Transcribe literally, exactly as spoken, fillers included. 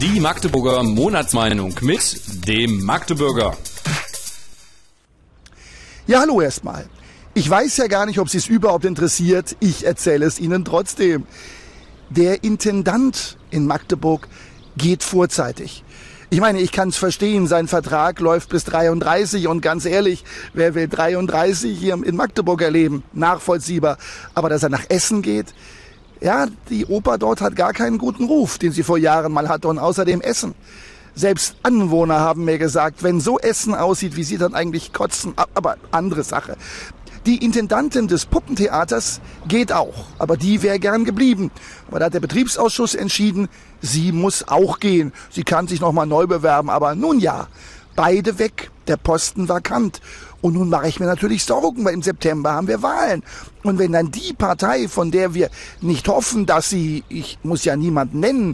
Die Magdeburger Monatsmeinung mit dem Magdeburger. Ja, hallo erstmal. Ich weiß ja gar nicht, ob Sie es überhaupt interessiert. Ich erzähle es Ihnen trotzdem. Der Intendant in Magdeburg geht vorzeitig. Ich meine, ich kann es verstehen, sein Vertrag läuft bis dreiunddreißig und ganz ehrlich, wer will dreiunddreißig hier in Magdeburg erleben? Nachvollziehbar. Aber dass er nach Essen geht, ja, die Oper dort hat gar keinen guten Ruf, den sie vor Jahren mal hatte, und außerdem Essen. Selbst Anwohner haben mir gesagt, wenn so Essen aussieht, wie sie dann eigentlich kotzen, aber andere Sache. Die Intendantin des Puppentheaters geht auch, aber die wäre gern geblieben. Aber da hat der Betriebsausschuss entschieden, sie muss auch gehen. Sie kann sich nochmal neu bewerben, aber nun ja, beide weg, der Posten vakant. Und nun mache ich mir natürlich Sorgen, weil im September haben wir Wahlen. Und wenn dann die Partei, von der wir nicht hoffen, dass sie, ich muss ja niemanden nennen,